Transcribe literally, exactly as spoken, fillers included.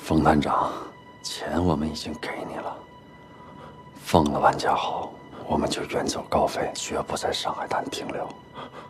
冯探长，钱我们已经给你了。放了万家豪，我们就远走高飞，绝不在上海滩停留。